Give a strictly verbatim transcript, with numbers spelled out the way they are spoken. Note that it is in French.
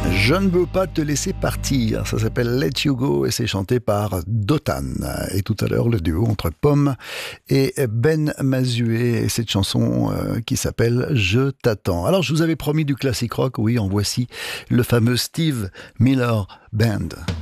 Je ne veux pas te laisser partir, ça s'appelle Let You Go et c'est chanté par Dotan. Et tout à l'heure, le duo entre Pomme et Ben Mazué, et cette chanson euh, qui s'appelle Je t'attends. Alors, je vous avais promis du classique rock, oui, en voici le fameux Steve Miller Band.